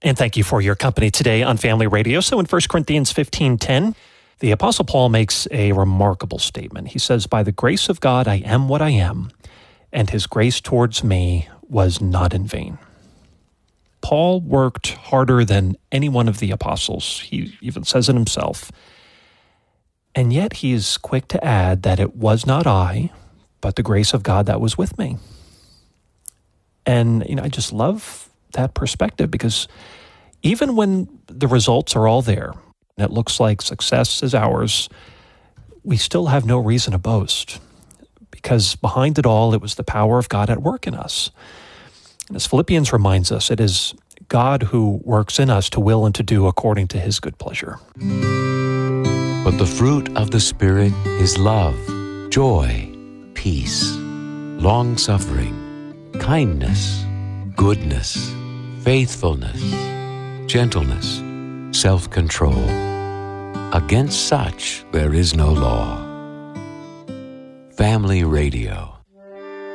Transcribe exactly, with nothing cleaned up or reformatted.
And thank you for your company today on Family Radio. So in First Corinthians fifteen ten, the Apostle Paul makes a remarkable statement. He says, "By the grace of God, I am what I am, and his grace towards me was not in vain." Paul worked harder than any one of the apostles. He even says it himself. And yet he is quick to add that it was not I, but the grace of God that was with me. And, you know, I just love that perspective, because even when the results are all there, and it looks like success is ours, we still have no reason to boast, because behind it all, it was the power of God at work in us. And as Philippians reminds us, it is God who works in us to will and to do according to his good pleasure. But the fruit of the Spirit is love, joy, peace, long-suffering, kindness, goodness, faithfulness, gentleness, self-control. Against such there is no law. Family Radio.